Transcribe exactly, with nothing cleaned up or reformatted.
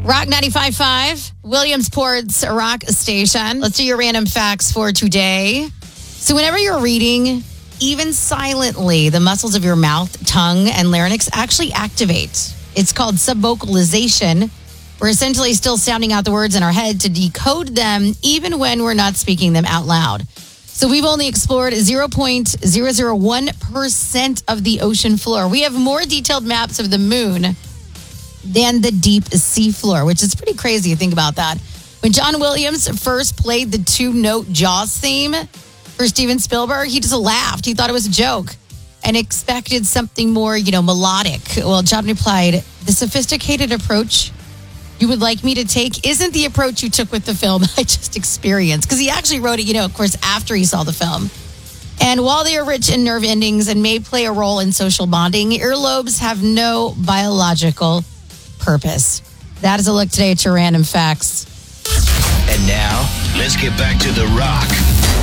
Rock ninety-five point five, Williamsport's Rock Station. Let's do your random facts for today. So whenever you're reading, even silently, the muscles of your mouth, tongue, and larynx actually activate. It's called subvocalization. We're essentially still sounding out the words in our head to decode them, even when we're not speaking them out loud. So we've only explored zero point zero zero one percent of the ocean floor. We have more detailed maps of the moon than the deep sea floor, which is pretty crazy to think about that. When John Williams first played the two-note Jaws theme for Steven Spielberg, he just laughed. He thought it was a joke and expected something more, you know, melodic. Well, John replied, "The sophisticated approach you would like me to take isn't the approach you took with the film I just experienced." Because he actually wrote it, you know, of course, after he saw the film. And while they are rich in nerve endings and may play a role in social bonding, earlobes have no biological purpose. That is a look today at your random facts. And now, let's get back to The Rock